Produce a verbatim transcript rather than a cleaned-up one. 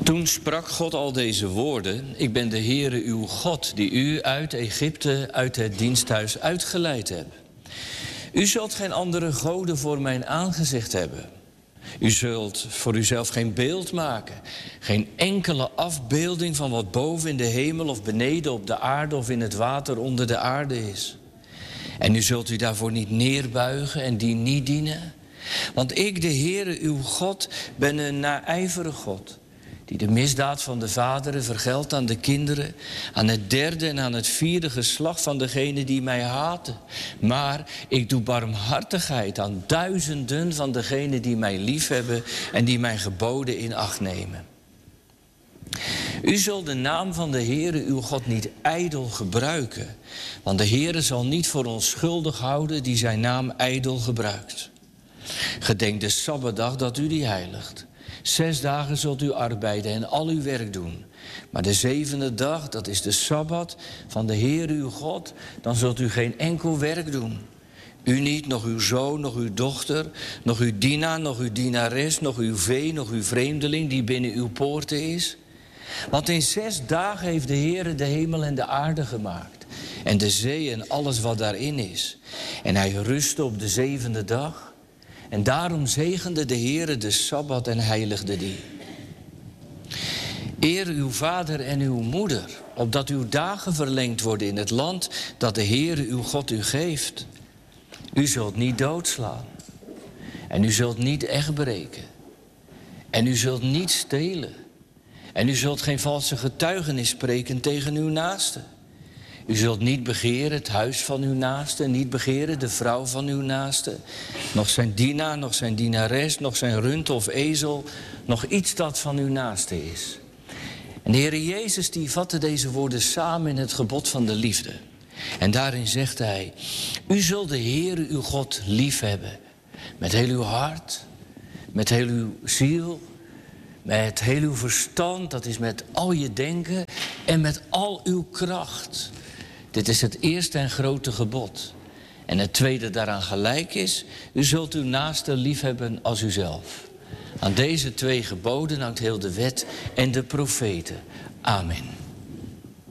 Toen sprak God al deze woorden: ik ben de Heere uw God, die u uit Egypte, uit het diensthuis uitgeleid heb. U zult geen andere goden voor mijn aangezicht hebben. U zult voor uzelf geen beeld maken, geen enkele afbeelding van wat boven in de hemel of beneden op de aarde of in het water onder de aarde is. En u zult u daarvoor niet neerbuigen en die niet dienen. Want ik, de Heere uw God, ben een naijverig God, die de misdaad van de vaderen vergeldt aan de kinderen, aan het derde en aan het vierde geslacht van degenen die mij haten. Maar ik doe barmhartigheid aan duizenden van degenen die mij liefhebben en die mijn geboden in acht nemen. U zult de naam van de Heere uw God niet ijdel gebruiken, want de Heere zal niet voor onschuldig houden die zijn naam ijdel gebruikt. Gedenk de Sabbatdag dat u die heiligt. Zes dagen zult u arbeiden en al uw werk doen. Maar de zevende dag, dat is de Sabbat van de Heere uw God, dan zult u geen enkel werk doen. U niet, nog uw zoon, nog uw dochter, nog uw dienaar, nog uw dienares, nog uw vee, nog uw vreemdeling die binnen uw poorten is. Want in zes dagen heeft de Heere de hemel en de aarde gemaakt, en de zee en alles wat daarin is. En hij rustte op de zevende dag. En daarom zegende de Heere de Sabbat en heiligde die. Eer uw vader en uw moeder, opdat uw dagen verlengd worden in het land dat de Heere uw God u geeft. U zult niet doodslaan. En u zult niet echt breken. En u zult niet stelen. En u zult geen valse getuigenis spreken tegen uw naaste. U zult niet begeren het huis van uw naaste, niet begeren de vrouw van uw naaste, nog zijn dienaar, nog zijn dienares, nog zijn rund of ezel, nog iets dat van uw naaste is. En de Heere Jezus die vatte deze woorden samen in het gebod van de liefde. En daarin zegt hij: u zult de Heere uw God lief hebben, met heel uw hart, met heel uw ziel, met heel uw verstand, dat is met al je denken en met al uw kracht. Dit is het eerste en grote gebod. En het tweede daaraan gelijk is: u zult uw naaste liefhebben als uzelf. Aan deze twee geboden hangt heel de wet en de profeten. Amen.